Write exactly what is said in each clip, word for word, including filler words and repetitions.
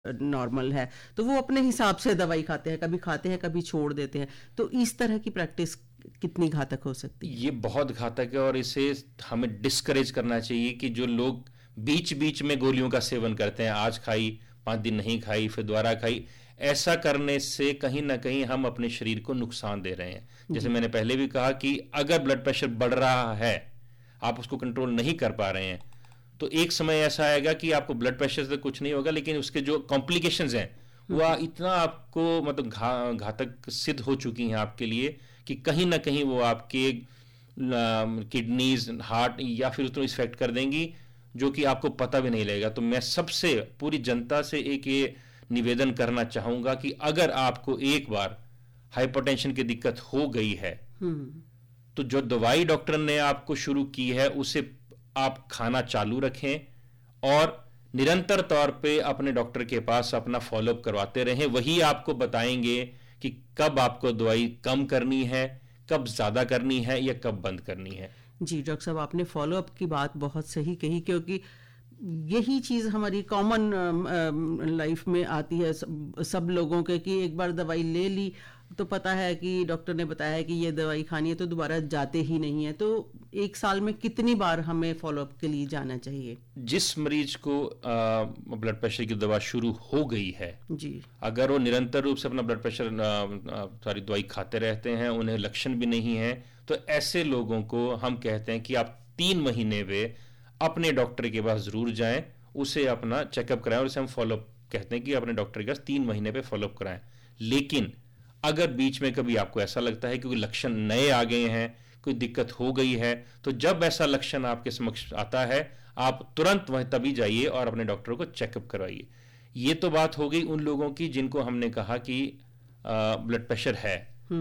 Normal है, तो वो अपने हिसाब से दवाई खाते हैं, कभी खाते हैं कभी छोड़ देते हैं। तो इस तरह की प्रैक्टिस कितनी घातक हो सकती है? ये बहुत घातक है और इसे हमें डिस्करेज करना चाहिए कि जो लोग बीच बीच में गोलियों का सेवन करते हैं, आज खाई पाँच दिन नहीं खाई फिर दोबारा खाई, ऐसा करने से कहीं ना कहीं हम अपने शरीर को नुकसान दे रहे हैं। जैसे मैंने पहले भी कहा कि अगर ब्लड प्रेशर बढ़ रहा है, आप उसको कंट्रोल नहीं कर पा रहे हैं, तो एक समय ऐसा आएगा कि आपको ब्लड प्रेशर से कुछ नहीं होगा, लेकिन उसके जो कॉम्प्लिकेशंस हैं वह इतना आपको मतलब घा, घातक सिद्ध हो चुकी हैं आपके लिए कि कहीं ना कहीं वो आपके किडनीज, हार्ट या फिर उतना इफेक्ट कर देंगी जो कि आपको पता भी नहीं लगेगा। तो मैं सबसे पूरी जनता से एक ये निवेदन करना चाहूंगा कि अगर आपको एक बार हाइपरटेंशन की दिक्कत हो गई है तो जो दवाई डॉक्टर ने आपको शुरू की है उसे आप खाना चालू रखें और निरंतर तौर पे अपने डॉक्टर के पास अपना फॉलोअप करवाते रहें। वही आपको बताएंगे कि कब आपको दवाई कम करनी है, कब ज्यादा करनी है या कब बंद करनी है। जी डॉक्टर साहब, आपने फॉलोअप की बात बहुत सही कही, क्योंकि यही चीज़ हमारी कॉमन लाइफ में आती है सब, सब लोगों के, कि एक बार दवाई ले ली तो पता है कि डॉक्टर ने बताया है कि ये दवाई खानी है, तो दोबारा जाते ही नहीं है। तो एक साल में कितनी बार हमें फॉलोअप के लिए जाना चाहिए? जिस मरीज को ब्लड प्रेशर की दवा शुरू हो गई है जी, अगर वो निरंतर रूप से अपना ब्लड प्रेशर सारी दवाई खाते रहते हैं, उन्हें लक्षण भी नहीं है, तो ऐसे लोगों को हम कहते हैं कि आप तीन महीने में अपने डॉक्टर के पास जरूर जाएं, उसे अपना चेकअप कराएं, और इसे हम फॉलोअप कहते हैं कि अपने डॉक्टर के पास तीन महीने पे फॉलोअप कराएं। लेकिन अगर बीच में कभी आपको ऐसा लगता है कि कोई लक्षण नए आ गए हैं, कोई दिक्कत हो गई है, तो जब ऐसा लक्षण आपके समक्ष आता है आप तुरंत वहीं तभी जाइए और अपने डॉक्टर को चेकअप करवाइए। ये तो बात हो गई उन लोगों की जिनको हमने कहा कि ब्लड प्रेशर है।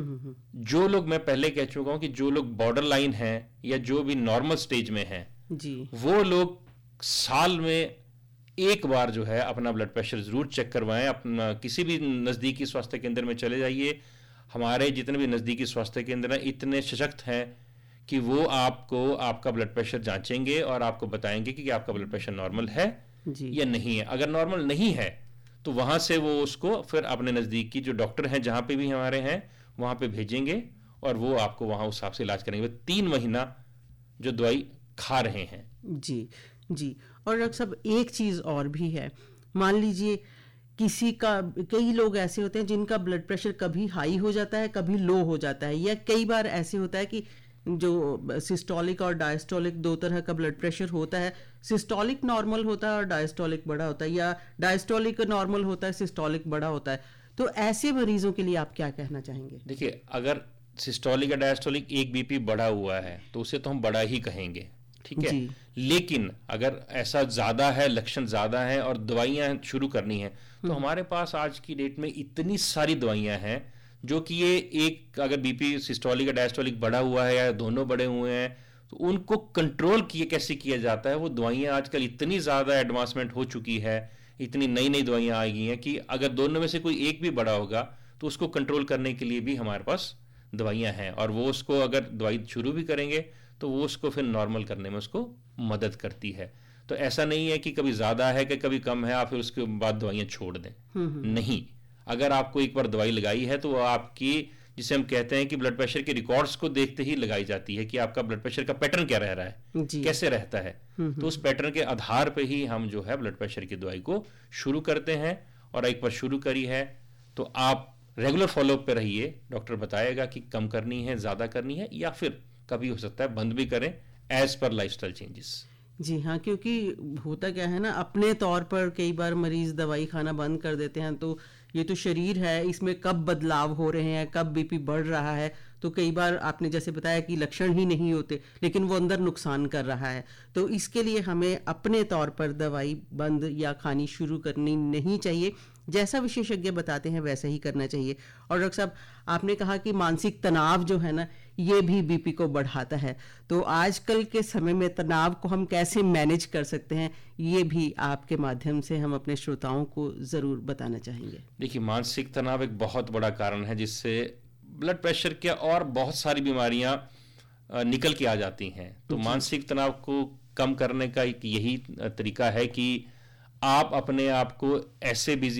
जो लोग, मैं पहले कह चुका हूं कि जो लोग बॉर्डर लाइन हैं या जो भी नॉर्मल स्टेज में हैं जी, वो लोग साल में एक बार जो है अपना ब्लड प्रेशर जरूर चेक करवाएं। अपना किसी भी नजदीकी स्वास्थ्य केंद्र में चले जाइए, हमारे जितने भी नजदीकी स्वास्थ्य केंद्र हैं इतने सशक्त हैं कि वो आपको आपका ब्लड प्रेशर जांचेंगे और आपको बताएंगे कि आपका ब्लड प्रेशर नॉर्मल है जी, या नहीं है। अगर नॉर्मल नहीं है तो वहां से वो उसको फिर अपने नजदीकी जो डॉक्टर हैं जहां पे भी हमारे हैं वहां पे भेजेंगे और वो आपको वहां उस हिसाब से इलाज करेंगे। तीन महीना जो दवाई खा रहे हैं। जी जी। और डॉक्टर साहब, एक चीज़ और भी है, मान लीजिए किसी का, कई लोग ऐसे होते हैं जिनका ब्लड प्रेशर कभी हाई हो जाता है कभी लो हो जाता है, या कई बार ऐसे होता है कि जो सिस्टोलिक और डायस्टोलिक दो तरह का ब्लड प्रेशर होता है, सिस्टोलिक नॉर्मल होता है और डायस्टोलिक बड़ा होता है, या डायस्टोलिक नॉर्मल होता है सिस्टोलिक बड़ा होता है। तो ऐसे मरीजों के लिए आप क्या कहना चाहेंगे? देखिए, अगर सिस्टोलिक या डायस्टोलिक एक बीपी बढ़ा हुआ है तो उसे तो हम बड़ा ही कहेंगे, ठीक है। लेकिन अगर ऐसा ज्यादा है, लक्षण ज्यादा है और दवाइयां शुरू करनी है, तो हमारे पास आज की डेट में इतनी सारी दवाइयां हैं जो कि ये एक, अगर बीपी सिस्टोलिक या डायस्टोलिक बढ़ा हुआ है या दोनों बढ़े हुए हैं तो उनको कंट्रोल किए कैसे किया जाता है। वो दवाइयां आजकल इतनी ज्यादा एडवांसमेंट हो चुकी है, इतनी नई नई दवाइयां आ गई हैं कि अगर दोनों में से कोई एक भी बड़ा होगा तो उसको कंट्रोल करने के लिए भी हमारे पास दवाइयां हैं, और वो उसको अगर दवाई शुरू भी करेंगे तो वो उसको फिर नॉर्मल करने में उसको मदद करती है। तो ऐसा नहीं है कि कभी ज्यादा है कि कभी कम है आप फिर उसके बाद दवाइयां छोड़ दें, नहीं। अगर आपको एक बार दवाई लगाई है तो वो आपकी, जिसे हम कहते हैं कि ब्लड प्रेशर के रिकॉर्ड्स को देखते ही लगाई जाती है कि आपका ब्लड प्रेशर का पैटर्न क्या रह रहा है, कैसे रहता है। तो उस पैटर्न के आधार पे ही हम जो है ब्लड प्रेशर की दवाई को शुरू करते हैं, और एक बार शुरू करी है तो आप रेगुलर फॉलोअप पे रहिए। डॉक्टर बताएगा कि कम करनी है, ज्यादा करनी है, या फिर कभी हो सकता है बंद भी करें एज पर लाइफस्टाइल चेंजेस। जी हाँ, क्योंकि होता क्या है ना, अपने तौर पर कई बार मरीज दवाई खाना बंद कर देते हैं, तो ये तो शरीर है, इसमें कब बदलाव हो रहे हैं, कब बीपी बढ़ रहा है, तो कई बार आपने जैसे बताया कि लक्षण ही नहीं होते लेकिन वो अंदर नुकसान कर रहा है। तो इसके लिए हमें अपने तौर पर दवाई बंद या खानी शुरू करनी नहीं चाहिए, जैसा विशेषज्ञ बताते हैं वैसा ही करना चाहिए। और डॉक्टर साहब, आपने कहा कि मानसिक तनाव जो है ना, ये भी बीपी को बढ़ाता है, तो आजकल के समय में तनाव को हम कैसे मैनेज कर सकते हैं, ये भी आपके माध्यम से हम अपने श्रोताओं को जरूर बताना चाहेंगे। देखिए, मानसिक तनाव एक बहुत बड़ा कारण है जिससे ब्लड प्रेशर के और बहुत सारी बीमारियां निकल के आ जाती हैं। तो मानसिक तनाव को कम करने का एक यही तरीका है कि आप अपने आप को ऐसे बिजी